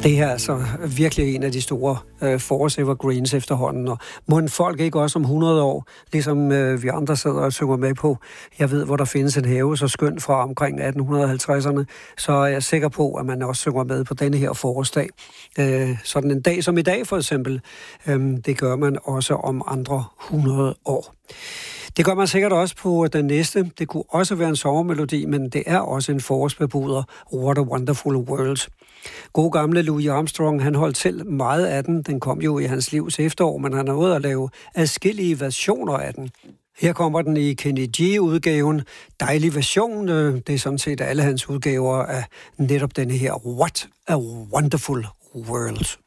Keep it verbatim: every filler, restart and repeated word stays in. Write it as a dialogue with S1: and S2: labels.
S1: Det er altså virkelig en af de store øh, Forest Evergreens efterhånden, og må folk ikke også om hundrede år, ligesom øh, vi andre sidder og synger med på, jeg ved, hvor der findes en have så skønt fra omkring atten halvtredserne, så er jeg sikker på, at man også synger med på denne her forårsdag. Øh, sådan en dag som i dag for eksempel, øh, det gør man også om andre hundrede år. Det gør man sikkert også på den næste. Det kunne også være en sommermelodi, men det er også en forårsbebuder, What a Wonderful World. God gamle Louis Armstrong, han holdt selv meget af den. Den kom jo i hans livs efterår, men han har nået at lave adskillige versioner af den. Her kommer den i Kenny G-udgaven. Dejlig version. Det er sådan set alle hans udgaver af netop denne her What a Wonderful World.